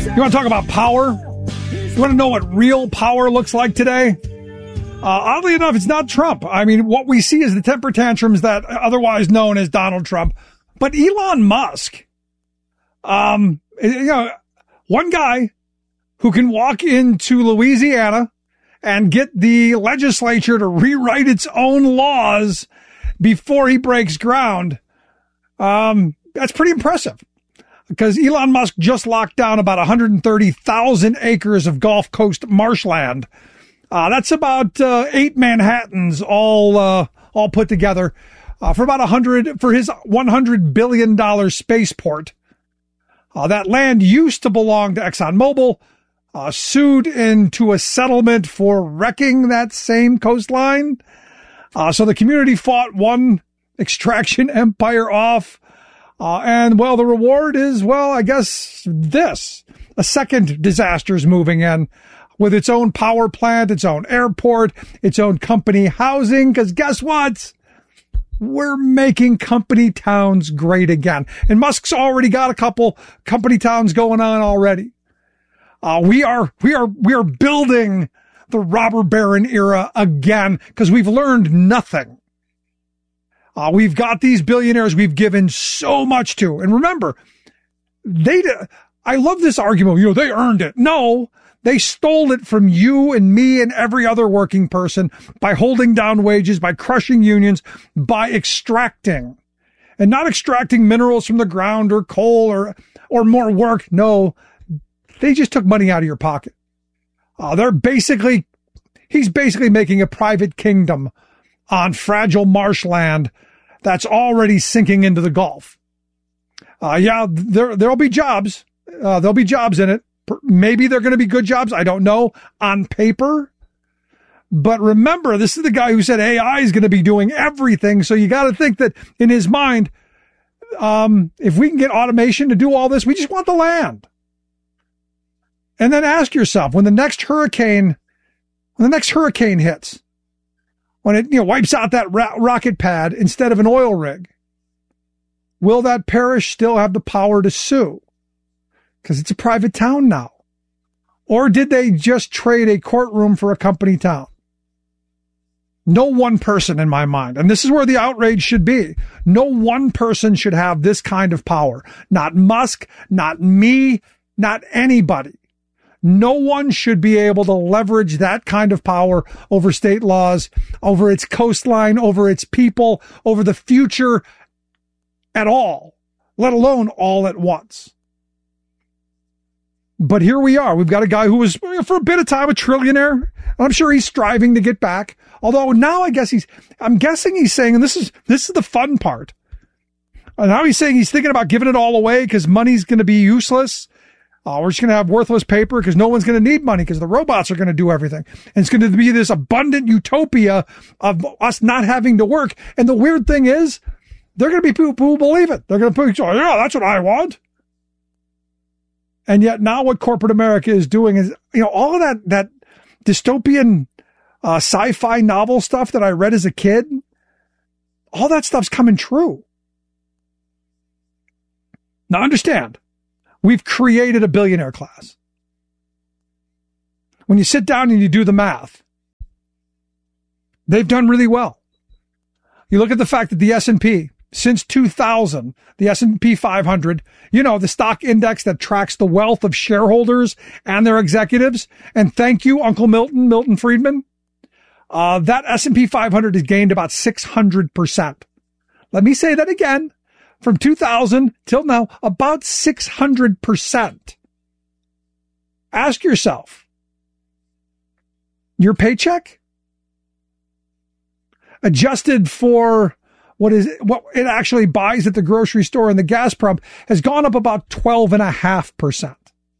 You want to talk about power? You want to know what real power looks like today? Oddly enough, it's not Trump. I mean, what we see is the temper tantrums that otherwise known as Donald Trump. But Elon Musk, one guy who can walk into Louisiana and get the legislature to rewrite its own laws before he breaks ground. That's pretty impressive, because Elon Musk just locked down about 130,000 acres of Gulf Coast marshland. That's about 8 Manhattans all put together for his $100 billion spaceport. That land used to belong to ExxonMobil, sued into a settlement for wrecking that same coastline. So the community fought one extraction empire off. The reward is, I guess a second disaster's moving in with its own power plant, its own airport, its own company housing. Because guess what? We're making company towns great again. And Musk's already got a couple company towns going on already. We are building the robber baron era again, because we've learned nothing. We've got these billionaires we've given so much to. And remember, I love this argument, they earned it. No, they stole it from you and me and every other working person by holding down wages, by crushing unions, by extracting. And not extracting minerals from the ground or coal or more work. No, they just took money out of your pocket. He's basically making a private kingdom on fragile marshland that's already sinking into the Gulf. There'll be jobs. There'll be jobs in it. Maybe they're going to be good jobs. I don't know, on paper. But remember, this is the guy who said AI is going to be doing everything. So you got to think that in his mind, if we can get automation to do all this, we just want the land. And then ask yourself, when the next hurricane hits, when it wipes out that rocket pad instead of an oil rig, will that parish still have the power to sue? Because it's a private town now. Or did they just trade a courtroom for a company town? No one person in my mind, and this is where the outrage should be, no one person should have this kind of power. Not Musk, not me, not anybody. No one should be able to leverage that kind of power over state laws, over its coastline, over its people, over the future at all, let alone all at once. But here we are. We've got a guy who was, for a bit of time, a trillionaire. I'm sure he's striving to get back. Although now I'm guessing he's saying, and this is the fun part. Now he's saying he's thinking about giving it all away because money's going to be useless. We're just going to have worthless paper because no one's going to need money because the robots are going to do everything. And it's going to be this abundant utopia of us not having to work. And the weird thing is, there are going to be people who believe it. They're going to say, yeah, that's what I want. And yet now what corporate America is doing is, all of that dystopian sci-fi novel stuff that I read as a kid, all that stuff's coming true. Now understand, we've created a billionaire class. When you sit down and you do the math, they've done really well. You look at the fact that the S&P, since 2000, the S&P 500, the stock index that tracks the wealth of shareholders and their executives. And thank you, Uncle Milton Friedman. That S&P 500 has gained about 600%. Let me say that again. From 2000 till now, about 600%. Ask yourself, your paycheck, adjusted for what it actually buys at the grocery store and the gas pump, has gone up about 12.5%.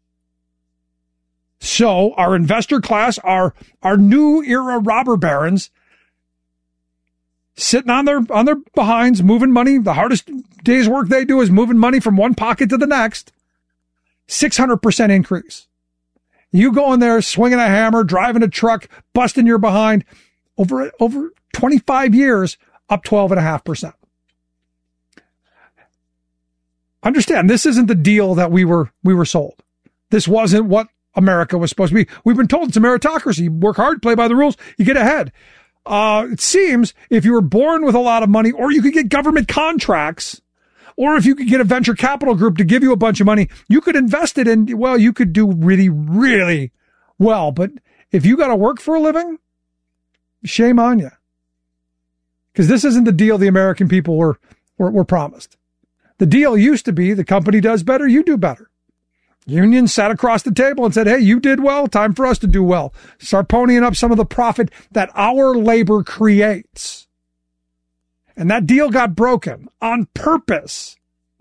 So our investor class, our new era robber barons, sitting on their behinds, moving money. The hardest day's work they do is moving money from one pocket to the next. 600% increase. You go in there swinging a hammer, driving a truck, busting your behind, over 25 years, up 12.5%. Understand, this isn't the deal that we were sold. This wasn't what America was supposed to be. We've been told it's a meritocracy. You work hard, play by the rules, you get ahead. It seems if you were born with a lot of money, or you could get government contracts, or if you could get a venture capital group to give you a bunch of money, you could invest it in, well, you could do really, really well. But if you got to work for a living, shame on you. Because this isn't the deal the American people were promised. The deal used to be the company does better, you do better. Unions sat across the table and said, hey, you did well, time for us to do well. Start ponying up some of the profit that our labor creates. And that deal got broken on purpose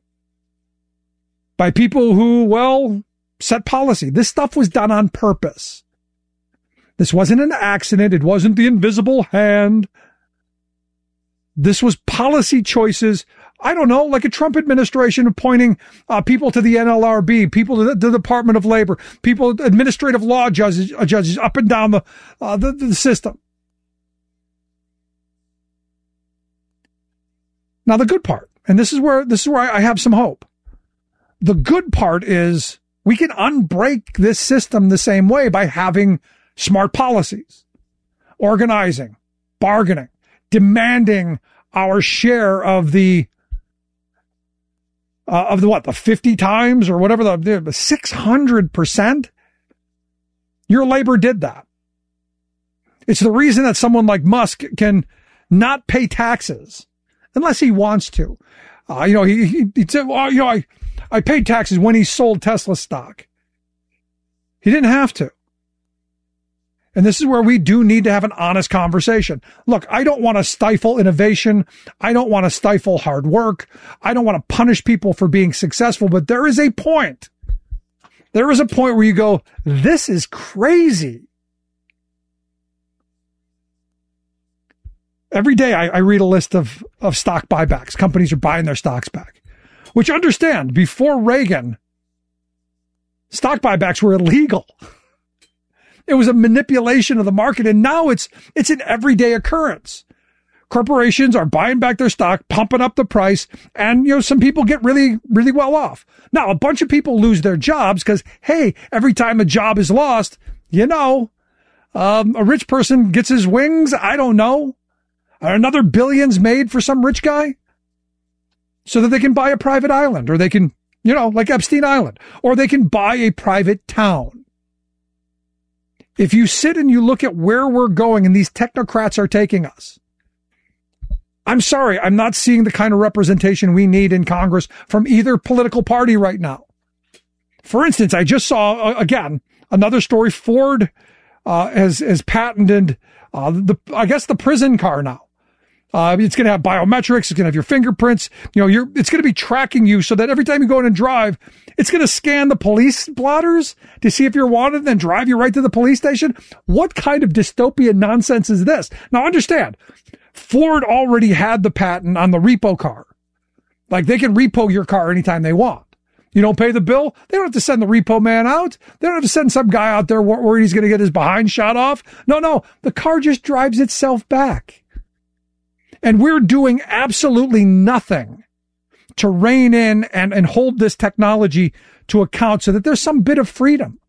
by people who, well, set policy. This stuff was done on purpose. This wasn't an accident. It wasn't the invisible hand. This was policy choices. I don't know, like a Trump administration appointing people to the NLRB, people to the Department of Labor, people, administrative law judges up and down the system. Now, the good part, and this is where I have some hope. The good part is we can unbreak this system the same way by having smart policies, organizing, bargaining, demanding our share of the 50 times or whatever, the 600%. Your labor did that. It's the reason that someone like Musk can not pay taxes unless he wants to. He said, well, I paid taxes when he sold Tesla stock. He didn't have to. And this is where we do need to have an honest conversation. Look, I don't want to stifle innovation. I don't want to stifle hard work. I don't want to punish people for being successful, but there is a point. There is a point where you go, this is crazy. Every day I read a list of stock buybacks. Companies are buying their stocks back, which, understand, before Reagan, stock buybacks were illegal. It was a manipulation of the market, and now it's an everyday occurrence. Corporations are buying back their stock, pumping up the price, and some people get really, really well off. Now, a bunch of people lose their jobs because, hey, every time a job is lost, a rich person gets his wings. I don't know. Another billion's made for some rich guy so that they can buy a private island, or they can, like Epstein Island, or they can buy a private town. If you sit and you look at where we're going and these technocrats are taking us, I'm sorry, I'm not seeing the kind of representation we need in Congress from either political party right now. For instance, I just saw, again, another story. Ford has patented, the prison car now. It's going to have biometrics. It's going to have your fingerprints. It's going to be tracking you so that every time you go in and drive, it's going to scan the police blotters to see if you're wanted and then drive you right to the police station. What kind of dystopian nonsense is this? Now, understand, Ford already had the patent on the repo car. Like, they can repo your car anytime they want. You don't pay the bill, they don't have to send the repo man out. They don't have to send some guy out there worried he's going to get his behind shot off. No, the car just drives itself back. And we're doing absolutely nothing to rein in and hold this technology to account so that there's some bit of freedom.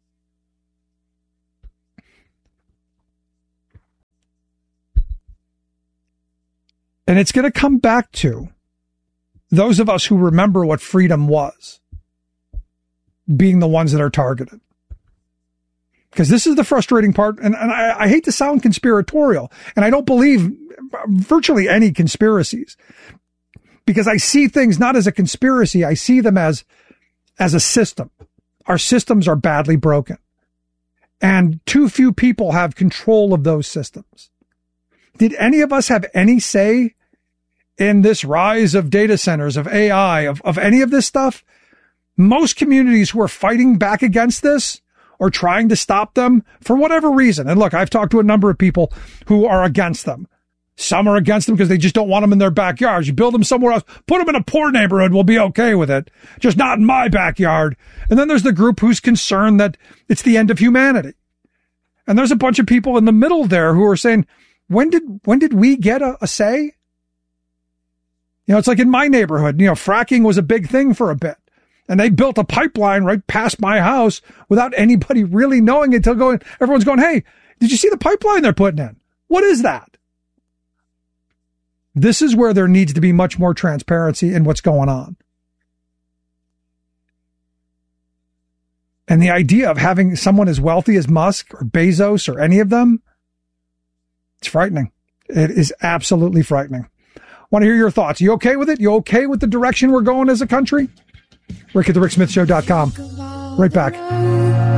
And it's going to come back to those of us who remember what freedom was being the ones that are targeted. Because this is the frustrating part, and I hate to sound conspiratorial, and I don't believe virtually any conspiracies, because I see things not as a conspiracy, I see them as a system. Our systems are badly broken, and too few people have control of those systems. Did any of us have any say in this rise of data centers, of AI, of any of this stuff? Most communities who are fighting back against this or trying to stop them for whatever reason. And look, I've talked to a number of people who are against them. Some are against them because they just don't want them in their backyards. You build them somewhere else, put them in a poor neighborhood, we'll be okay with it. Just not in my backyard. And then there's the group who's concerned that it's the end of humanity. And there's a bunch of people in the middle there who are saying, when did we get a say? It's like in my neighborhood, fracking was a big thing for a bit. And they built a pipeline right past my house without anybody really knowing it until everyone's going, hey, did you see the pipeline they're putting in? What is that? This is where there needs to be much more transparency in what's going on. And the idea of having someone as wealthy as Musk or Bezos or any of them, it's frightening. It is absolutely frightening. Want to hear your thoughts. You okay with it? You okay with the direction we're going as a country? Rick at the RickSmithShow.com. Right back.